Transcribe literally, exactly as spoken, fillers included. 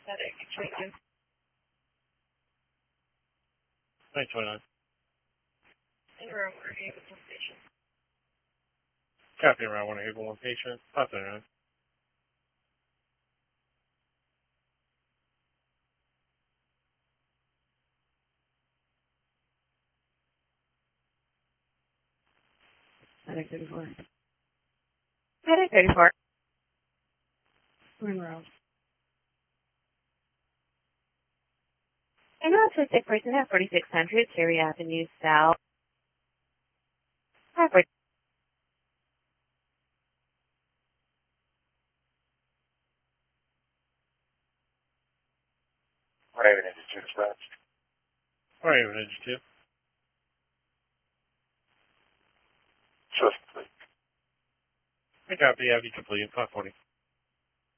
Medic, twenty-two. nine twenty-nine. Zero, we're able to station. Copy around one able one patient. five thirty-nine. Medic thirty-four. Medic thirty-four. Monroe. And autistic person at forty-six hundred Cherry Avenue South. Harvard. Raven into two spots. Raven into two. Swift, please. I copy. Have you completed five forty.